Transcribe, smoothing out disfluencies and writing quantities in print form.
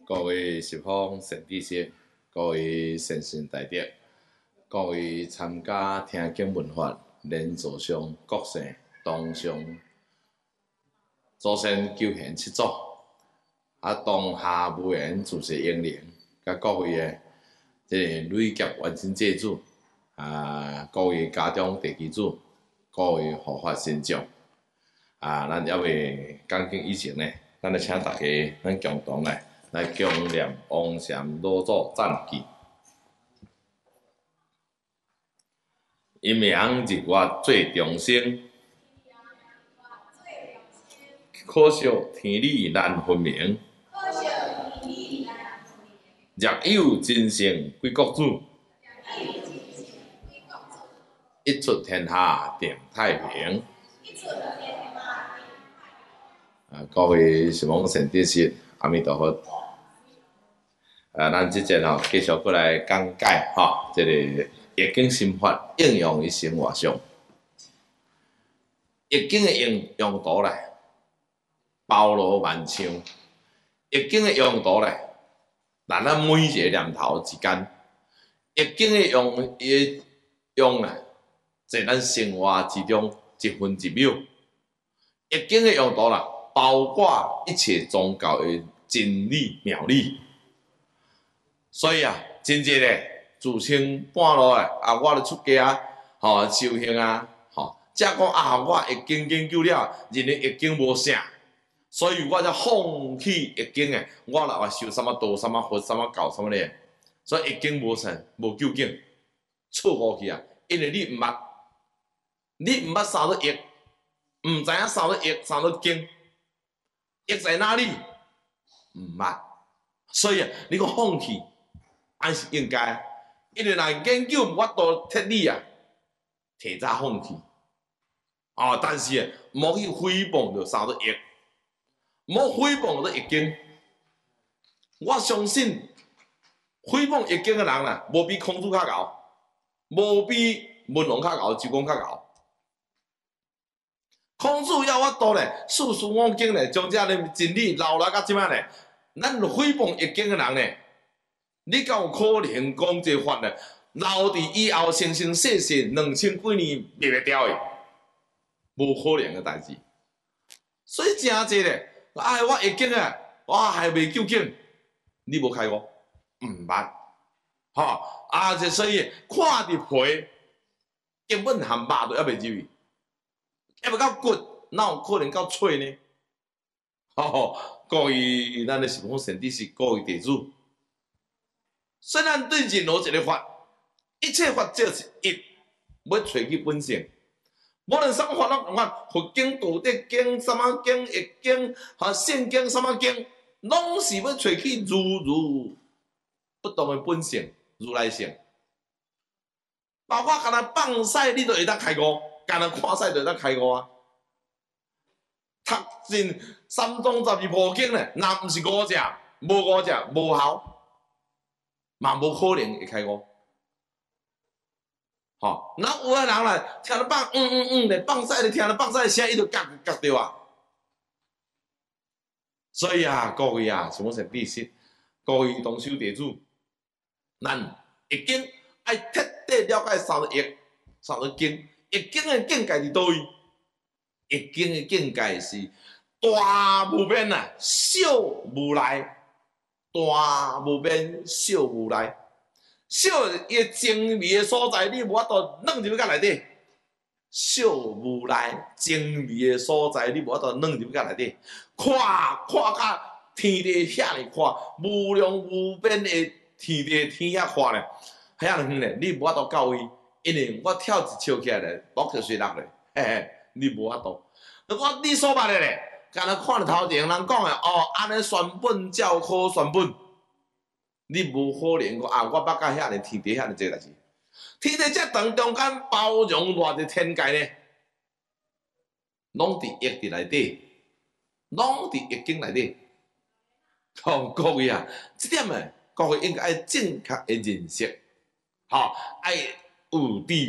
各位十方善知识，各位善信大德，各位参加听经闻法莲座上各姓当上祖先救贤七祖，当下无缘主持英灵，甲各位的累劫完成祭主，各位家中地基主，各位护法神将，咱还未讲经以前呢，咱来请大家咱共同来共念王禅老祖赞记。阴阳日月最重生，可惜天理难分明。若有真圣归国主，一出天下定太平。各位十方善知识，阿弥陀佛。咱即节继续过来讲解这个易经心法应用于生活上。易经的用途包罗万象。易经的用途咱每一个念头之间，易经的用在咱生活之中一分一秒。易经的用途包括一切宗教的真理妙理。所以真济自称半路我咧出家修行才讲我易经研究了，认为易经无啥，所以我才放弃易经的，我来修什么道、什么佛、什么教、什么咧，所以易经无啥，无究竟，错误去因为你毋捌，你毋捌啥叫易，毋知影啥叫易，啥叫经，易在哪里？毋捌，所以你讲放弃。还是应该，因为若研究无法度彻底提早放弃。但是莫去诽谤着啥叫易，莫诽谤着易经。我相信诽谤易经的人无比孔子较敖，无比文王较敖，周公较敖。孔子要法度四书五经将这真理留来到即摆咱诽谤易经的人你敢有可能讲这法留伫以后生生世世2000几年灭袂掉的？无可能的代志。所以真济我易经我还未究竟，你无开悟，毋捌。所以看伫皮，根本含肉都还未入去，还未到骨，哪有可能到喙呢？各位咱的十方善知识，各位弟子。虽然对任何一个法，一切法则是一，要找去本性。无论什么法拢共款，佛经、道德经、什么经、易经、圣经、什么经，拢是要找去如不同的本性、如来性。包括干那放屎，你都会当开悟；干那看屎，就会当开悟读尽三宗12部经若毋是5只，无5只无效。嘛无可能会开悟，那有的人听到放放屎听到放屎的声，伊就夹着所以各位什么善知识，各位同修弟子，咱易经要彻底了解啥叫易，啥叫经。易经的境界伫倒位？易经的境界是大无边小无赖。大无边，小无赖。小伊的精微的所在，你无法度弄入去内底。小无赖，精微的所在，你无法度弄入去内底。看甲天地遐尼宽，无量无边的天地天遐宽遐远你无法度到位，因为我跳一跳起来木就碎落你无法度。你所捌的敢若看头前人讲安尼选本照考选本，你无可能讲我捌到遐尼天地遐尼济代志。天地遮长中间包容偌济天界拢伫易伫内底，拢伫易经内底。各位这点各位应该正确的认识，要有智